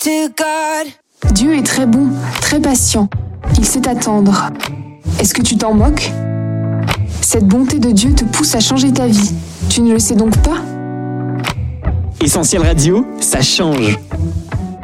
to God. Dieu est très bon, très patient. Il sait attendre. Est-ce que tu t'en moques ? Cette bonté de Dieu te pousse à changer ta vie. Tu ne le sais donc pas ? Essentiel Radio, ça change.